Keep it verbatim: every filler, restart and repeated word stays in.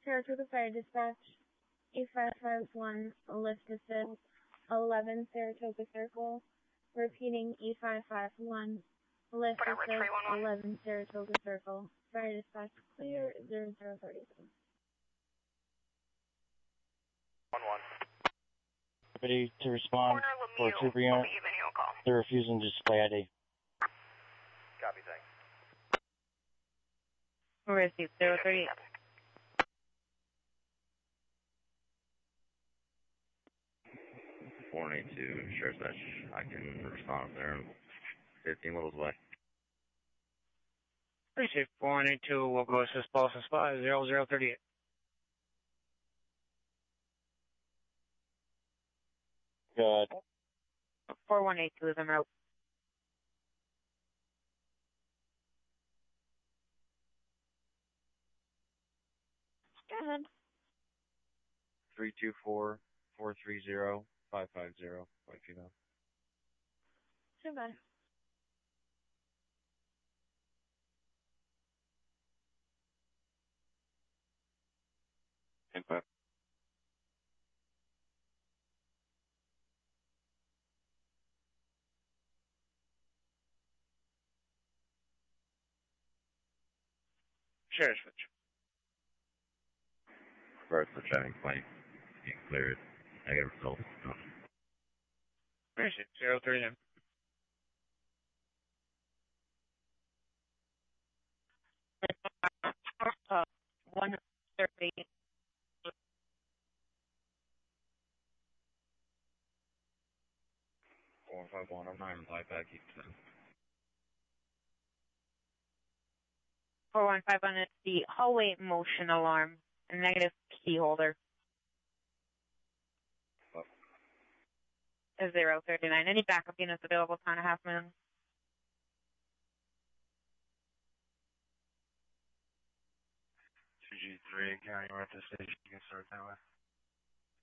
Saratoga Fire Dispatch, eight five five one, lift assist, eleven Saratoga Circle. Repeating, eight five five one, lift assist, eleven Saratoga Circle. Fire Dispatch clear, zero zero thirty-seven. one one. Ready to respond for a trooper unit. They're refusing to display I D. Copy, thanks. Receive zero thirty-eight. four eighty-two, Sheriff's Dispatch. I can respond up there. fifteen levels away. Receive four eighty-two, we'll go assist Boston Spy, zero zero thirty-eight. Good. four one eight two is en route. Go ahead. three two four, four three zero, five five zero. White female. Too bad. Input. Sheriff's Switch. First, the driving plane. Being cleared. Negative results. Receive zero thirty-nine. Uh, one thirty. four five one, I'm nine, fly back, keep ten. four one five one, it's the hallway motion alarm. A negative key holder. Oh. zero thirty-nine. Any backup units available, Town of Half Moon? two G three, County, we're at the station. You can start that way.